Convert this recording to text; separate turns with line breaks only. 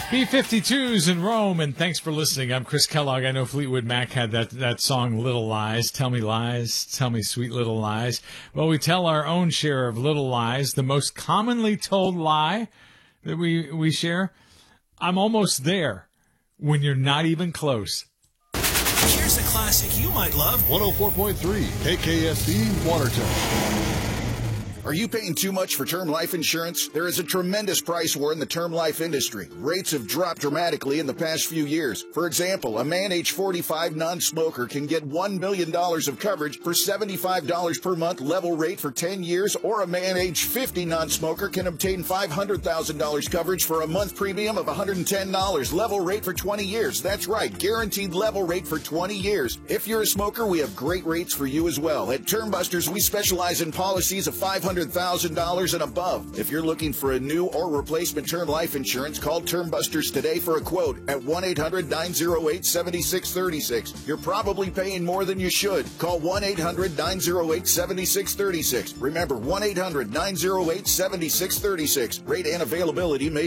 B-52s in Rome, and thanks for listening. I'm Chris Kellogg. I know Fleetwood Mac had that song, Little Lies. Tell me lies, tell me sweet little lies. Well, we tell our own share of little lies. The most commonly told lie that we share, I'm almost there, when you're not even close.
Here's a classic you might love.
104.3 KKSD Watertown.
Are you paying too much for term life insurance? There is a tremendous price war in the term life industry. Rates have dropped dramatically in the past few years. For example, a man age 45 non-smoker can get $1 million of coverage for $75 per month level rate for 10 years, or a man age 50 non-smoker can obtain $500,000 coverage for a month premium of $110 level rate for 20 years. That's right, guaranteed level rate for 20 years. If you're a smoker, we have great rates for you as well. At Term Busters, we specialize in policies of $500,000 and above. If you're looking for a new or replacement term life insurance, call Term Busters today for a quote at 1-800-908-7636. You're probably paying more than you should. Call 1-800-908-7636. Remember, 1-800-908-7636. Rate and availability may